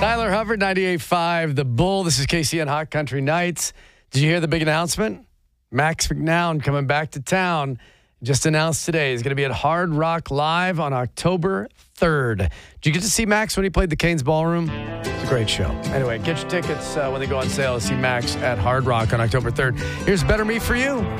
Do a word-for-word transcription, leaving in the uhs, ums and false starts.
Tyler Hubbard, ninety-eight point five, The Bull. This is K C N Hot Country Nights. Did you hear the big announcement? Max McNown coming back to town. Just announced today. He's going to be at Hard Rock Live on October third. Did you get to see Max when he played the Canes Ballroom? It's a great show. Anyway, get your tickets uh, when they go on sale to see Max at Hard Rock on October third. Here's Better Me For You.